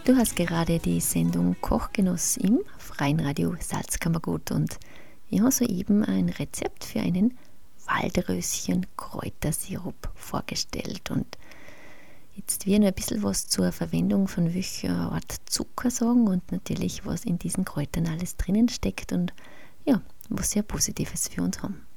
Du hast gerade die Sendung Kochgenuss im Freien Radio Salzkammergut und ich habe soeben ein Rezept für einen Waldröschen-Kräutersirup vorgestellt. Und jetzt will ich noch ein bisschen was zur Verwendung von welcher Art Zucker sagen und natürlich, was in diesen Kräutern alles drinnen steckt und ja, was sehr Positives für uns haben.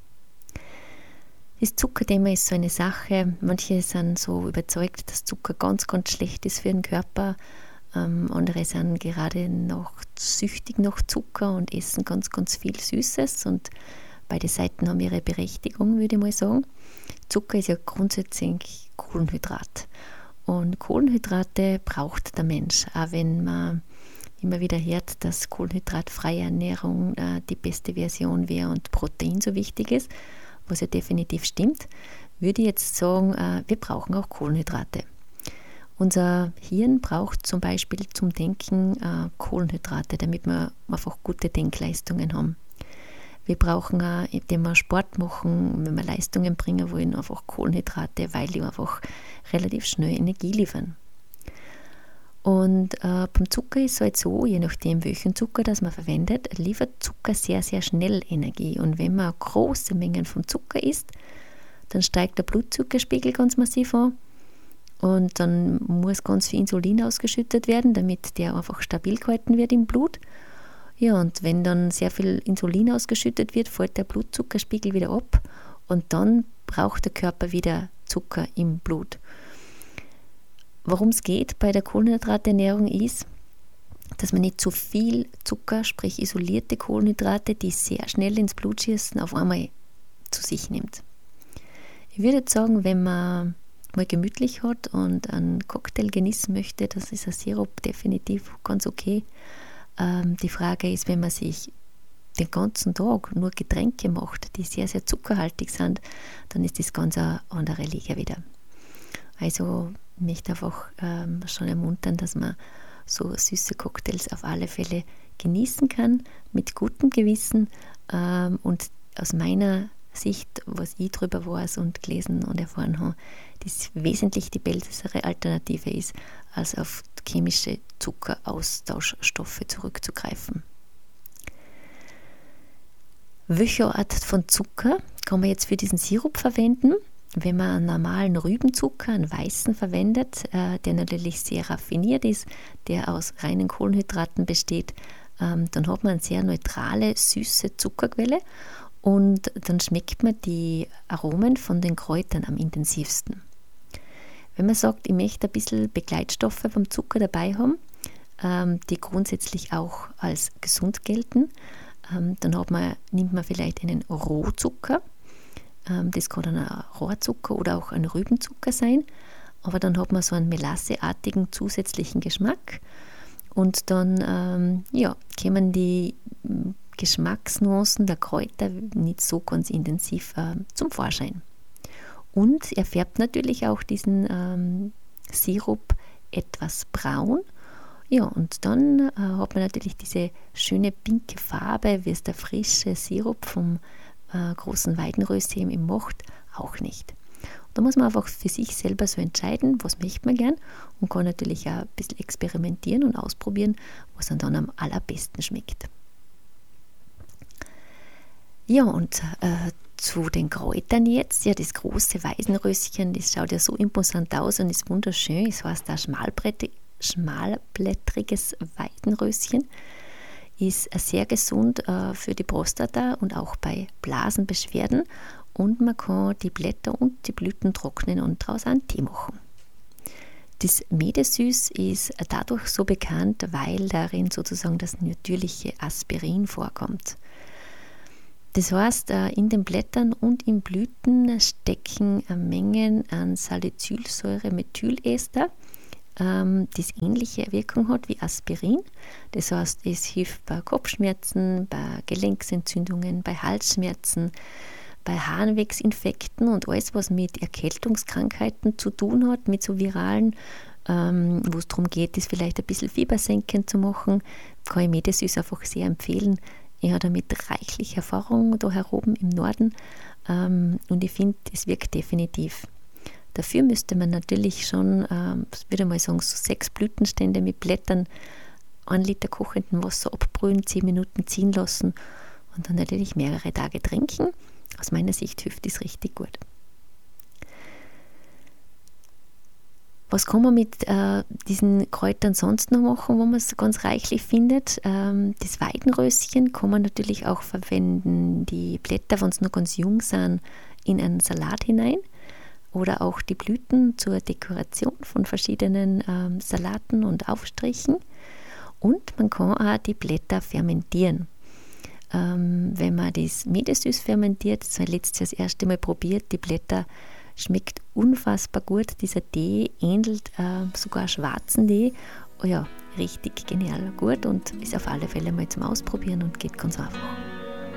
Das Zuckerthema ist so eine Sache. Manche sind so überzeugt, dass Zucker ganz, ganz schlecht ist für den Körper. Andere sind gerade noch süchtig nach Zucker und essen ganz, ganz viel Süßes. Und beide Seiten haben ihre Berechtigung, würde ich mal sagen. Zucker ist ja grundsätzlich Kohlenhydrat. Und Kohlenhydrate braucht der Mensch, auch wenn man immer wieder hört, dass kohlenhydratfreie Ernährung die beste Version wäre und Protein so wichtig ist, was ja definitiv stimmt, würde ich jetzt sagen, wir brauchen auch Kohlenhydrate. Unser Hirn braucht zum Beispiel zum Denken Kohlenhydrate, damit wir einfach gute Denkleistungen haben. Wir brauchen auch, indem wir Sport machen, wenn wir Leistungen bringen wollen, einfach Kohlenhydrate, weil die einfach relativ schnell Energie liefern. Und beim Zucker ist es halt so, je nachdem welchen Zucker das man verwendet, liefert Zucker sehr, sehr schnell Energie. Und wenn man große Mengen von Zucker isst, dann steigt der Blutzuckerspiegel ganz massiv an. Und dann muss ganz viel Insulin ausgeschüttet werden, damit der einfach stabil gehalten wird im Blut. Ja, und wenn dann sehr viel Insulin ausgeschüttet wird, fällt der Blutzuckerspiegel wieder ab und dann braucht der Körper wieder Zucker im Blut. Worum es geht bei der Kohlenhydraternährung ist, dass man nicht zu viel Zucker, sprich isolierte Kohlenhydrate, die sehr schnell ins Blut schießen, auf einmal zu sich nimmt. Ich würde jetzt sagen, wenn man mal gemütlich hat und einen Cocktail genießen möchte, das ist ein Sirup definitiv ganz okay. Die Frage ist, wenn man sich den ganzen Tag nur Getränke macht, die sehr, sehr zuckerhaltig sind, dann ist das ganz eine andere Liga wieder. Also ich möchte einfach schon ermuntern, dass man so süße Cocktails auf alle Fälle genießen kann, mit gutem Gewissen und aus meiner Sicht, was ich darüber weiß und gelesen und erfahren habe, das wesentlich die bessere Alternative ist, als auf chemische Zuckeraustauschstoffe zurückzugreifen. Welche Art von Zucker kann man jetzt für diesen Sirup verwenden? Wenn man einen normalen Rübenzucker, einen weißen, verwendet, der natürlich sehr raffiniert ist, der aus reinen Kohlenhydraten besteht, dann hat man eine sehr neutrale, süße Zuckerquelle. Und dann schmeckt man die Aromen von den Kräutern am intensivsten. Wenn man sagt, ich möchte ein bisschen Begleitstoffe vom Zucker dabei haben, die grundsätzlich auch als gesund gelten, dann nimmt man vielleicht einen Rohzucker. Das kann dann ein Rohrzucker oder auch ein Rübenzucker sein. Aber dann hat man so einen melasseartigen zusätzlichen Geschmack. Und dann kommen die Geschmacksnuancen der Kräuter nicht so ganz intensiv zum Vorschein. Und er färbt natürlich auch diesen Sirup etwas braun. Ja, und dann hat man natürlich diese schöne pinke Farbe, wie es der frische Sirup vom großen Weidenröschen eben macht, auch nicht. Da muss man einfach für sich selber so entscheiden, was möchte man gern und kann natürlich auch ein bisschen experimentieren und ausprobieren, was einem dann am allerbesten schmeckt. Ja, und zu den Kräutern jetzt, ja, das große Weidenröschen, das schaut ja so imposant aus und ist wunderschön. Es heißt auch schmalblättriges Weidenröschen. Ist sehr gesund für die Prostata und auch bei Blasenbeschwerden. Und man kann die Blätter und die Blüten trocknen und daraus einen Tee machen. Das Medesüß ist dadurch so bekannt, weil darin sozusagen das natürliche Aspirin vorkommt. Das heißt, in den Blättern und in Blüten stecken Mengen an Salicylsäure-Methylester, das ähnliche Wirkung hat wie Aspirin. Das heißt, es hilft bei Kopfschmerzen, bei Gelenksentzündungen, bei Halsschmerzen, bei Harnwegsinfekten und alles, was mit Erkältungskrankheiten zu tun hat, mit so viralen, wo es darum geht, das vielleicht ein bisschen fiebersenkend zu machen, kann ich Medesüß einfach sehr empfehlen. Ich habe damit reichlich Erfahrung da heroben im Norden und ich finde, es wirkt definitiv. Dafür müsste man natürlich schon, würde mal sagen, so 6 Blütenstände mit Blättern 1 Liter kochenden Wasser abbrühen, 10 Minuten ziehen lassen und dann natürlich mehrere Tage trinken. Aus meiner Sicht hilft das richtig gut. Was kann man mit diesen Kräutern sonst noch machen, wo man es ganz reichlich findet? Das Weidenröschen kann man natürlich auch verwenden, die Blätter, wenn sie noch ganz jung sind, in einen Salat hinein oder auch die Blüten zur Dekoration von verschiedenen Salaten und Aufstrichen. Und man kann auch die Blätter fermentieren. Wenn man das Medesüß fermentiert, das habe ich letztes Jahr das erste Mal probiert, die Blätter schmeckt unfassbar gut. Dieser Tee ähnelt sogar schwarzen Tee. Oh ja, richtig genial gut und ist auf alle Fälle mal zum Ausprobieren und geht ganz einfach.